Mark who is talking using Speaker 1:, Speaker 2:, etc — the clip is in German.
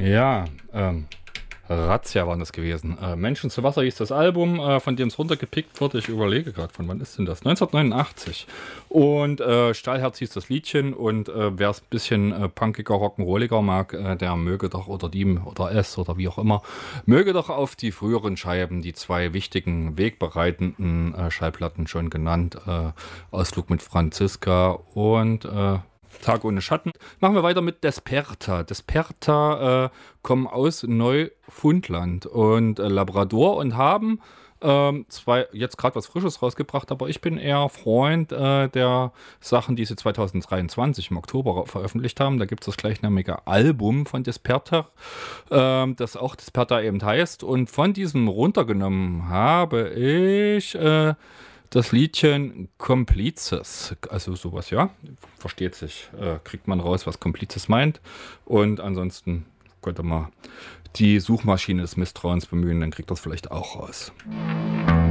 Speaker 1: Ja, Razzia waren das gewesen. Menschen zu Wasser hieß das Album, von dem es runtergepickt wurde. Ich überlege gerade, von wann ist denn das? 1989. Und Stahlherz hieß das Liedchen. Und wer es ein bisschen punkiger, rock'n'rolliger mag, der möge doch, oder die, oder es, oder wie auch immer, möge doch auf die früheren Scheiben, die zwei wichtigen, wegbereitenden Schallplatten schon genannt, Ausflug mit Franziska und Tag ohne Schatten. Machen wir weiter mit Desperta. Desperta kommen aus Neufundland und Labrador und haben jetzt gerade was Frisches rausgebracht, aber ich bin eher Freund der Sachen, die sie 2023 im Oktober veröffentlicht haben. Da gibt es das gleichnamige Album von Desperta, das auch Desperta eben heißt. Und von diesem runtergenommen habe ich das Liedchen Komplizes, also sowas, ja, versteht sich, kriegt man raus, was Komplizes meint. Und ansonsten könnt ihr mal die Suchmaschine des Misstrauens bemühen, dann kriegt ihr das vielleicht auch raus.